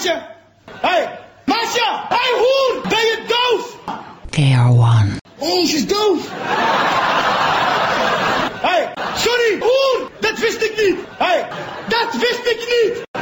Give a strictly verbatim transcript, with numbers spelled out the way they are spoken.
meisje! Hé, hey, meisje! Hé, hey, hoer! Ben je doof? K R one. Oh, ze is doof! Hé, hey, sorry, hoer! Dat wist ik niet! Hé, hey, dat wist ik niet!